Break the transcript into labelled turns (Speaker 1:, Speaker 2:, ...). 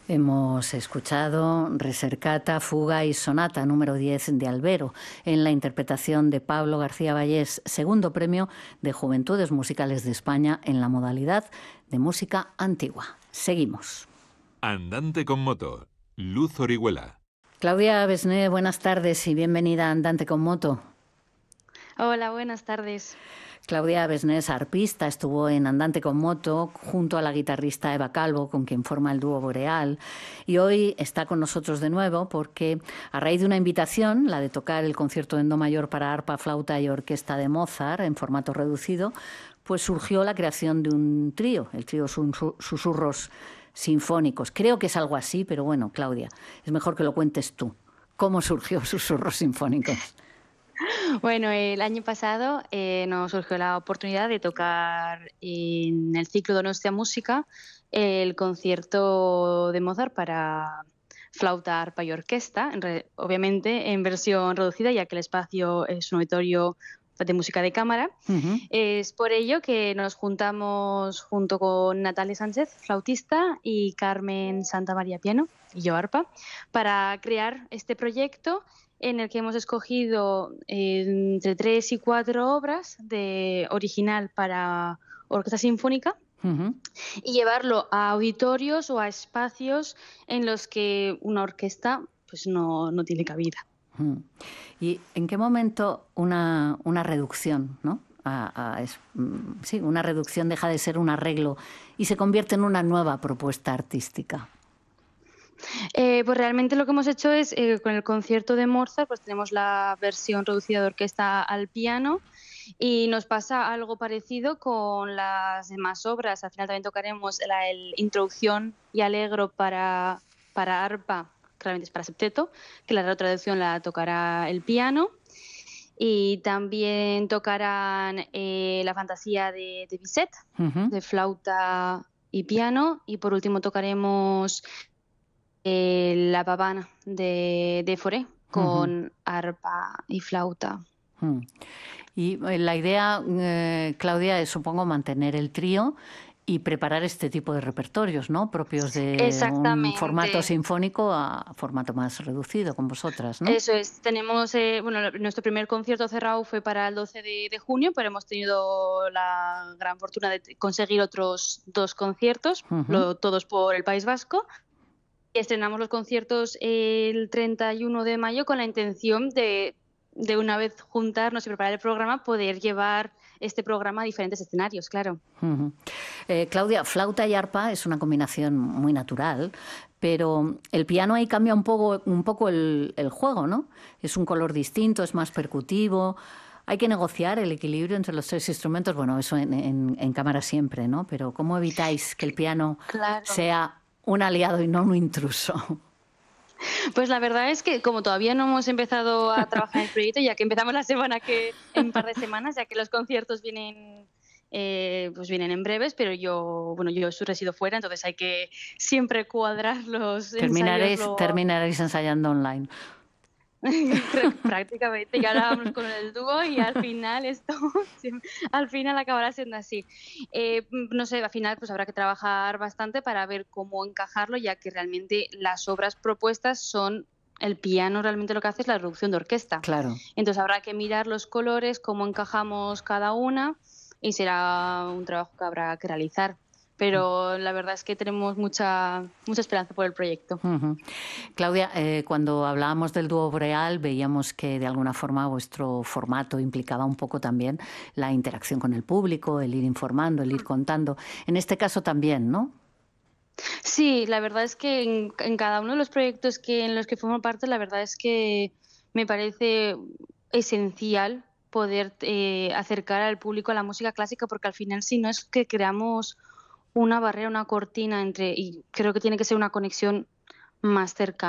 Speaker 1: Hemos escuchado Recercata, Fuga y Sonata número 10 de Albero, en la interpretación de Pablo García Vallés, segundo premio de Juventudes Musicales de España en la modalidad de música antigua. Seguimos.
Speaker 2: Andante con moto, Luz Orihuela.
Speaker 1: Claudia Besné, buenas tardes y bienvenida a Andante con moto.
Speaker 3: Hola, buenas tardes.
Speaker 1: Claudia Besné es arpista, estuvo en Andante con moto junto a la guitarrista Eva Calvo, con quien forma el dúo Boreal, y hoy está con nosotros de nuevo porque a raíz de una invitación, la de tocar el concierto en do mayor para arpa, flauta y orquesta de Mozart en formato reducido, pues surgió la creación de un trío, el trío Susurros Sinfónicos. Creo que es algo así, pero bueno, Claudia, es mejor que lo cuentes tú. ¿Cómo surgió Susurros Sinfónicos?
Speaker 3: Bueno, el año pasado nos surgió la oportunidad de tocar en el ciclo Donostia Música el concierto de Mozart para flauta, arpa y orquesta, obviamente en versión reducida, ya que el espacio es un auditorio de música de cámara. Es por ello que nos juntamos junto con Natalia Sánchez, flautista, y Carmen Santamaría, piano, y yo, arpa, para crear este proyecto en el que hemos escogido entre 3 y 4 obras de original para orquesta sinfónica y llevarlo a auditorios o a espacios en los que una orquesta pues no tiene cabida.
Speaker 1: ¿Y en qué momento una reducción, ¿no? Sí, una reducción deja de ser un arreglo y se convierte en una nueva propuesta artística?
Speaker 3: Pues realmente lo que hemos hecho es, con el concierto de Mozart, pues tenemos la versión reducida de orquesta al piano y nos pasa algo parecido con las demás obras. Al final también tocaremos el Introducción y Allegro para arpa, claramente es para septeto, que la traducción la tocará el piano. Y también tocarán la fantasía de Bizet, de flauta y piano. Y por último tocaremos la pavana de Foré con arpa y flauta.
Speaker 1: Y la idea, Claudia, es supongo mantener el trío y preparar este tipo de repertorios, ¿no? Propios de un formato sinfónico a formato más reducido con vosotras, ¿no?
Speaker 3: Eso es. Tenemos, nuestro primer concierto cerrado fue para el 12 de junio, pero hemos tenido la gran fortuna de conseguir otros 2 conciertos, todos por el País Vasco. Y estrenamos los conciertos el 31 de mayo con la intención de una vez juntarnos y preparar el programa, poder llevar este programa a diferentes escenarios, claro.
Speaker 1: Claudia, flauta y arpa es una combinación muy natural, pero el piano ahí cambia un poco el juego, ¿no? Es un color distinto, es más percutivo. Hay que negociar el equilibrio entre los 3 instrumentos. Bueno, eso en cámara siempre, ¿no? Pero ¿cómo evitáis que el piano sea un aliado y no un intruso?
Speaker 3: Pues la verdad es que como todavía no hemos empezado a trabajar en el proyecto, ya que empezamos en un par de semanas, ya que los conciertos vienen en breves, pero yo resido fuera, entonces hay que siempre cuadrar los ensayos.
Speaker 1: Terminaréis ensayando online.
Speaker 3: Prácticamente, ya ahora vamos con el dúo y al final acabará siendo así. No sé, al final pues habrá que trabajar bastante para ver cómo encajarlo, ya que realmente las obras propuestas son el piano, realmente lo que hace es la reducción de orquesta.
Speaker 1: Claro.
Speaker 3: Entonces habrá que mirar los colores, cómo encajamos cada una y será un trabajo que habrá que realizar. Pero la verdad es que tenemos mucha esperanza por el proyecto.
Speaker 1: Claudia, cuando hablábamos del dúo Boreal, veíamos que de alguna forma vuestro formato implicaba un poco también la interacción con el público, el ir informando, el ir contando. En este caso también, ¿no?
Speaker 3: Sí, la verdad es que en cada uno de los proyectos en los que formo parte, la verdad es que me parece esencial poder acercar al público a la música clásica, porque al final si no es que creamos una barrera, una cortina y creo que tiene que ser una conexión más cercana.